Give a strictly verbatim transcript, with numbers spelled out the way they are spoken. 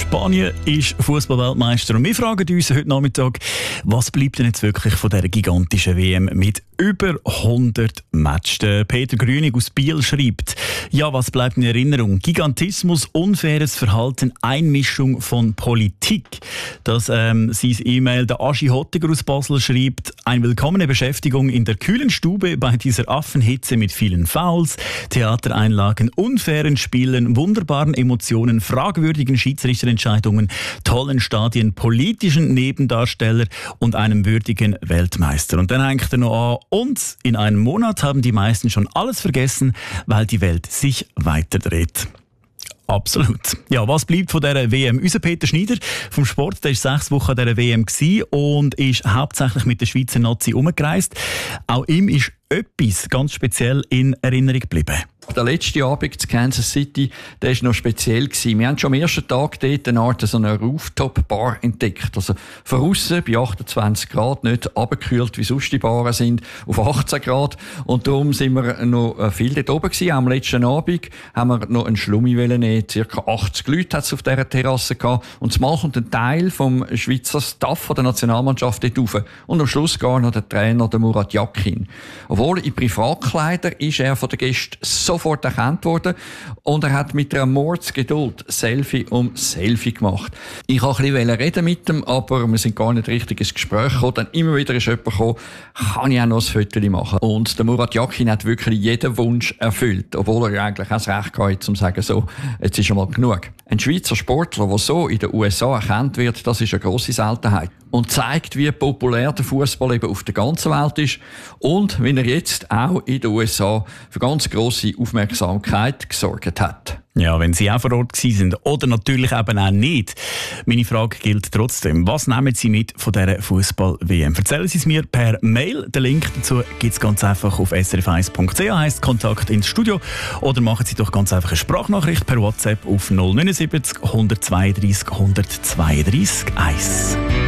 Spanien ist Fußball-Weltmeister und wir fragen uns heute Nachmittag, was bleibt denn jetzt wirklich von dieser gigantischen W M mit über hundert Matches? Der Peter Grünig aus Biel schreibt, ja, was bleibt in Erinnerung? Gigantismus, unfaires Verhalten, Einmischung von Politik. Das ähm, sein E-Mail der Aschi Hottiger aus Basel schreibt, eine willkommene Beschäftigung in der kühlen Stube bei dieser Affenhitze mit vielen Fouls, Theatereinlagen, unfairen Spielen, wunderbaren Emotionen, fragwürdigen Schiedsrichterentscheidungen, tollen Stadien, politischen Nebendarsteller und einem würdigen Weltmeister. Und dann hängt er noch an, und in einem Monat haben die meisten schon alles vergessen, weil die Welt sich weiterdreht. Absolut. Ja, was bleibt von dieser W M? Unser Peter Schneider vom Sport, der war sechs Wochen an dieser W M und ist hauptsächlich mit der Schweizer Nazi umgereist. Auch ihm ist etwas ganz speziell in Erinnerung geblieben. Der letzte Abend in Kansas City, der war noch speziell. Wir haben schon am ersten Tag dort eine Art so eine Rooftop-Bar entdeckt. Also von aussen bei achtundzwanzig Grad, nicht abgekühlt, wie sonst die Baren sind, auf achtzehn Grad. Und darum sind wir noch viel dort oben gewesen. Am letzten Abend haben wir noch einen Schlummi nehmen. Circa achtzig Leute hat es auf dieser Terrasse gehabt. Und zumal kommt ein Teil vom Schweizer Staff von der Nationalmannschaft dort rauf. Und am Schluss gar noch der Trainer, der Murat Yakin. Obwohl in Privatkleider ist er von den Gästen sofort erkannt worden und er hat mit einer Mordsgeduld Selfie um Selfie gemacht. Ich wollte ein bisschen reden mit ihm, aber wir sind gar nicht richtig ins Gespräch gekommen. Dann immer wieder ist jemand gekommen, kann ich auch noch ein Foto machen. Und der Murat Yakin hat wirklich jeden Wunsch erfüllt, obwohl er eigentlich auch das Recht hatte, um zu sagen, so, jetzt ist schon mal genug. Ein Schweizer Sportler, der so in den U S A erkannt wird, das ist eine grosse Seltenheit. Und zeigt, wie populär der Fußball eben auf der ganzen Welt ist und wie er jetzt auch in den U S A für ganz grosse Aufmerksamkeit gesorgt hat. Ja, wenn Sie auch vor Ort waren oder natürlich eben auch nicht. Meine Frage gilt trotzdem. Was nehmen Sie mit von dieser Fußball-W M? Erzählen Sie es mir per Mail. Den Link dazu gibt es ganz einfach auf s r f eins punkt c h, heisst Kontakt ins Studio. Oder machen Sie doch ganz einfach eine Sprachnachricht per WhatsApp auf null neun sieben null eins zwei drei eins zwei drei eins.